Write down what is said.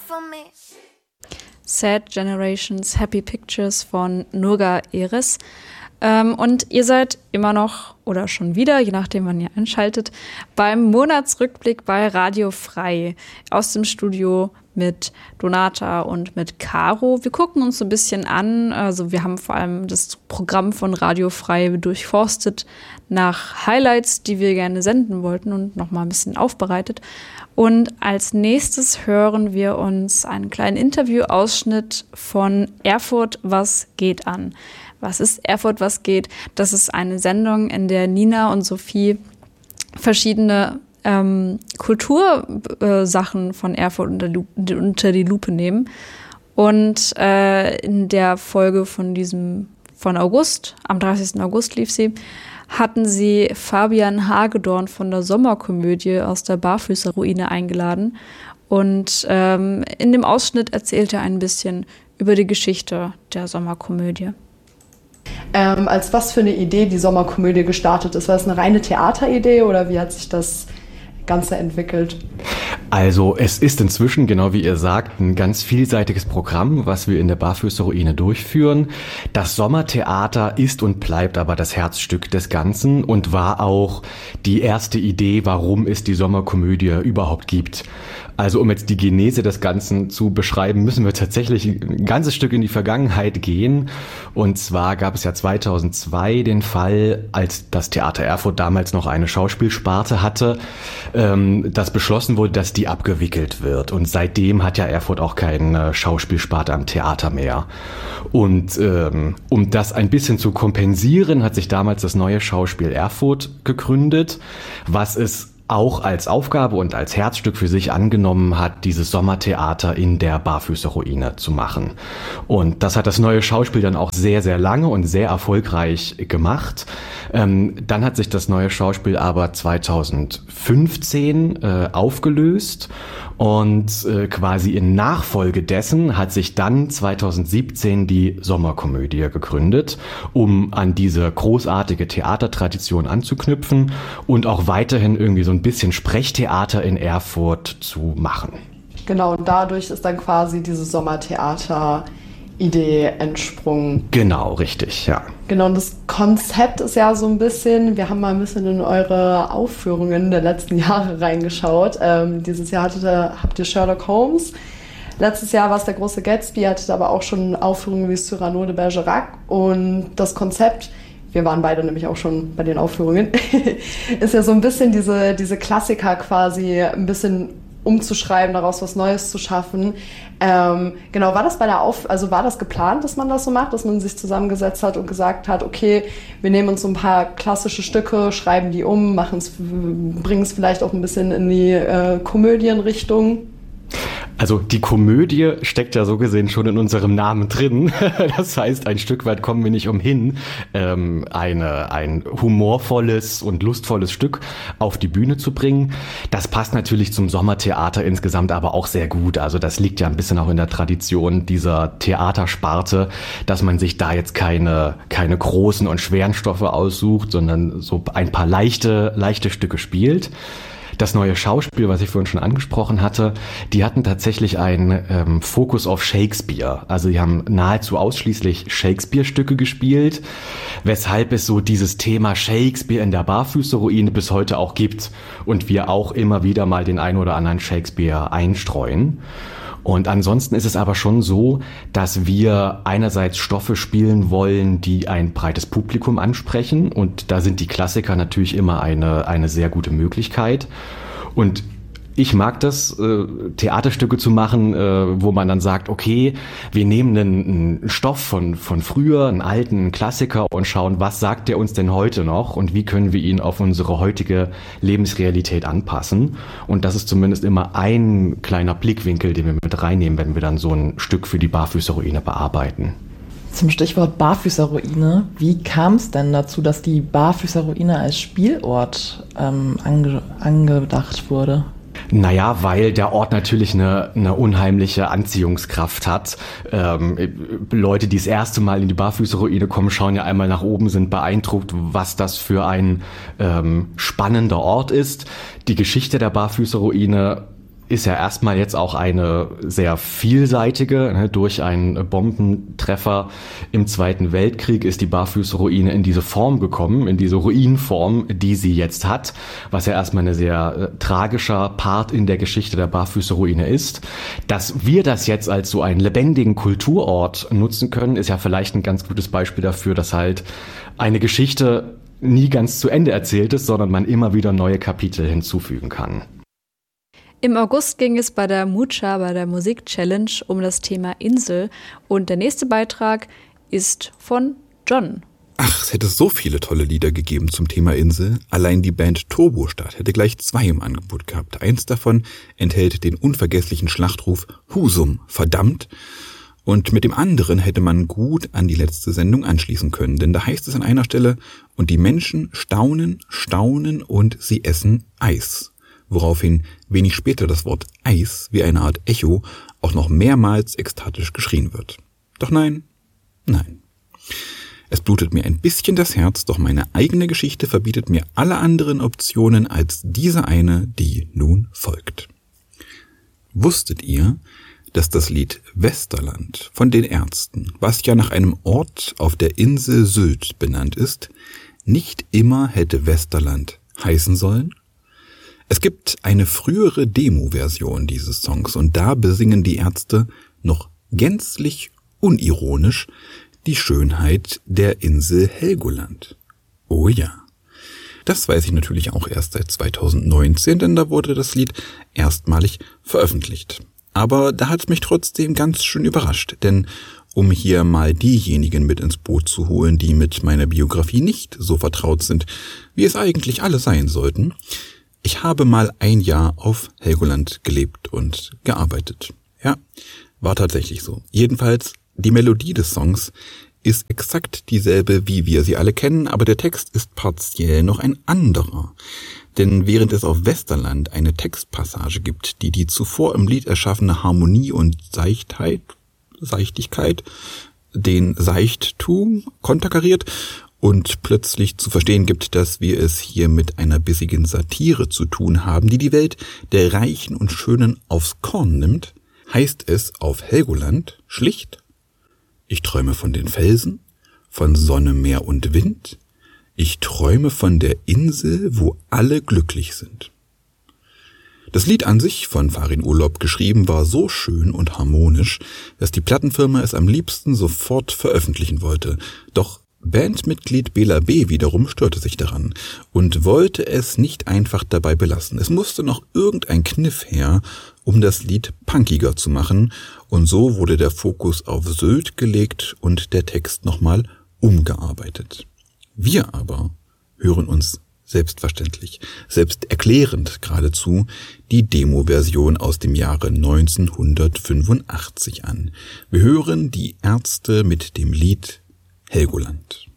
for me. Sad Generations, Happy Pictures von Nurga Eres. Und ihr seid immer noch oder schon wieder, je nachdem wann ihr einschaltet, beim Monatsrückblick bei Radio Frei aus dem Studio mit Donata und mit Caro. Wir gucken uns so ein bisschen an, also wir haben vor allem das Programm von Radio Frei durchforstet nach Highlights, die wir gerne senden wollten und nochmal ein bisschen aufbereitet. Und als nächstes hören wir uns einen kleinen Interviewausschnitt von Erfurt, was geht an. Was ist Erfurt, was geht? Das ist eine Sendung, in der Nina und Sophie verschiedene Kultursachen von Erfurt unter die Lupe nehmen. Und in der Folge von August, am 30. August lief sie, hatten sie Fabian Hagedorn von der Sommerkomödie aus der Barfüßerruine eingeladen. Und in dem Ausschnitt erzählt er ein bisschen über die Geschichte der Sommerkomödie. Als was für eine Idee die Sommerkomödie gestartet ist? War das eine reine Theateridee oder wie hat sich das Ganze entwickelt? Also es ist inzwischen, genau wie ihr sagt, ein ganz vielseitiges Programm, was wir in der Barfüßerruine durchführen. Das Sommertheater ist und bleibt aber das Herzstück des Ganzen und war auch die erste Idee, warum es die Sommerkomödie überhaupt gibt. Also um jetzt die Genese des Ganzen zu beschreiben, müssen wir tatsächlich ein ganzes Stück in die Vergangenheit gehen. Und zwar gab es ja 2002 den Fall, als das Theater Erfurt damals noch eine Schauspielsparte hatte, dass beschlossen wurde, dass die abgewickelt wird. Und seitdem hat ja Erfurt auch keine Schauspielsparte am Theater mehr. Und um das ein bisschen zu kompensieren, hat sich damals das neue Schauspiel Erfurt gegründet, was es auch als Aufgabe und als Herzstück für sich angenommen hat, dieses Sommertheater in der Barfüßerruine zu machen. Und das hat das neue Schauspiel dann auch sehr, sehr lange und sehr erfolgreich gemacht. Dann hat sich das neue Schauspiel aber 2015 aufgelöst und quasi in Nachfolge dessen hat sich dann 2017 die Sommerkomödie gegründet, um an diese großartige Theatertradition anzuknüpfen und auch weiterhin irgendwie so ein bisschen Sprechtheater in Erfurt zu machen. Genau, und dadurch ist dann quasi diese Sommertheater-Idee entsprungen. Genau, richtig, ja. Genau, und das Konzept ist ja so ein bisschen, wir haben mal ein bisschen in eure Aufführungen der letzten Jahre reingeschaut. Dieses Jahr habt ihr Sherlock Holmes. Letztes Jahr war es der große Gatsby, hattet aber auch schon Aufführungen wie Cyrano de Bergerac. Und das Konzept, wir waren beide nämlich auch schon bei den Aufführungen, ist ja so ein bisschen diese Klassiker quasi ein bisschen umzuschreiben, daraus was Neues zu schaffen. Genau, war das war das geplant, dass man das so macht, dass man sich zusammengesetzt hat und gesagt hat, okay, wir nehmen uns so ein paar klassische Stücke, schreiben die um, bringen es vielleicht auch ein bisschen in die Komödienrichtung? Also die Komödie steckt ja so gesehen schon in unserem Namen drin. Das heißt, ein Stück weit kommen wir nicht umhin, ein humorvolles und lustvolles Stück auf die Bühne zu bringen. Das passt natürlich zum Sommertheater insgesamt aber auch sehr gut. Also das liegt ja ein bisschen auch in der Tradition dieser Theatersparte, dass man sich da jetzt keine großen und schweren Stoffe aussucht, sondern so ein paar leichte Stücke spielt. Das neue Schauspiel, was ich vorhin schon angesprochen hatte, die hatten tatsächlich einen Fokus auf Shakespeare. Also die haben nahezu ausschließlich Shakespeare-Stücke gespielt, weshalb es so dieses Thema Shakespeare in der Barfüßerruine bis heute auch gibt und wir auch immer wieder mal den ein oder anderen Shakespeare einstreuen. Und ansonsten ist es aber schon so, dass wir einerseits Stoffe spielen wollen, die ein breites Publikum ansprechen. Und da sind die Klassiker natürlich immer eine sehr gute Möglichkeit. Und ich mag das, Theaterstücke zu machen, wo man dann sagt, okay, wir nehmen einen Stoff von früher, einen alten Klassiker und schauen, was sagt der uns denn heute noch und wie können wir ihn auf unsere heutige Lebensrealität anpassen. Und das ist zumindest immer ein kleiner Blickwinkel, den wir mit reinnehmen, wenn wir dann so ein Stück für die Barfüßerruine bearbeiten. Zum Stichwort Barfüßerruine, wie kam es denn dazu, dass die Barfüßerruine als Spielort angedacht wurde? Naja, weil der Ort natürlich eine unheimliche Anziehungskraft hat. Leute, die das erste Mal in die Barfüßerruine kommen, schauen ja einmal nach oben, sind beeindruckt, was das für ein spannender Ort ist. Die Geschichte der Barfüßerruine ist ja erstmal jetzt auch eine sehr vielseitige, ne, durch einen Bombentreffer im Zweiten Weltkrieg ist die Barfüßerruine in diese Form gekommen, in diese Ruinenform, die sie jetzt hat, was ja erstmal eine sehr tragischer Part in der Geschichte der Barfüßerruine ist. Dass wir das jetzt als so einen lebendigen Kulturort nutzen können, ist ja vielleicht ein ganz gutes Beispiel dafür, dass halt eine Geschichte nie ganz zu Ende erzählt ist, sondern man immer wieder neue Kapitel hinzufügen kann. Im August ging es bei der Mucha, bei der Musik-Challenge, um das Thema Insel. Und der nächste Beitrag ist von John. Ach, es hätte so viele tolle Lieder gegeben zum Thema Insel. Allein die Band Turbostadt hätte gleich 2 im Angebot gehabt. Eins davon enthält den unvergesslichen Schlachtruf Husum, verdammt. Und mit dem anderen hätte man gut an die letzte Sendung anschließen können. Denn da heißt es an einer Stelle, und die Menschen staunen, staunen und sie essen Eis. Woraufhin wenig später das Wort Eis wie eine Art Echo auch noch mehrmals ekstatisch geschrien wird. Doch nein, nein. Es blutet mir ein bisschen das Herz, doch meine eigene Geschichte verbietet mir alle anderen Optionen als diese eine, die nun folgt. Wusstet ihr, dass das Lied Westerland von den Ärzten, was ja nach einem Ort auf der Insel Sylt benannt ist, nicht immer hätte Westerland heißen sollen? Es gibt eine frühere Demo-Version dieses Songs und da besingen die Ärzte noch gänzlich unironisch die Schönheit der Insel Helgoland. Oh ja. Das weiß ich natürlich auch erst seit 2019, denn da wurde das Lied erstmalig veröffentlicht. Aber da hat es mich trotzdem ganz schön überrascht, denn um hier mal diejenigen mit ins Boot zu holen, die mit meiner Biografie nicht so vertraut sind, wie es eigentlich alle sein sollten, ich habe mal ein Jahr auf Helgoland gelebt und gearbeitet. Ja, war tatsächlich so. Jedenfalls, die Melodie des Songs ist exakt dieselbe, wie wir sie alle kennen, aber der Text ist partiell noch ein anderer. Denn während es auf Westerland eine Textpassage gibt, die zuvor im Lied erschaffene Harmonie und Seichtigkeit, den Seichttum konterkariert und plötzlich zu verstehen gibt, dass wir es hier mit einer bissigen Satire zu tun haben, die die Welt der Reichen und Schönen aufs Korn nimmt, heißt es auf Helgoland schlicht: Ich träume von den Felsen, von Sonne, Meer und Wind. Ich träume von der Insel, wo alle glücklich sind. Das Lied an sich, von Farin Urlaub geschrieben, war so schön und harmonisch, dass die Plattenfirma es am liebsten sofort veröffentlichen wollte. Doch Bandmitglied Bela B. wiederum störte sich daran und wollte es nicht einfach dabei belassen. Es musste noch irgendein Kniff her, um das Lied punkiger zu machen, und so wurde der Fokus auf Sylt gelegt und der Text nochmal umgearbeitet. Wir aber hören uns selbstverständlich, selbsterklärend geradezu, die Demo-Version aus dem Jahre 1985 an. Wir hören die Ärzte mit dem Lied Helgoland.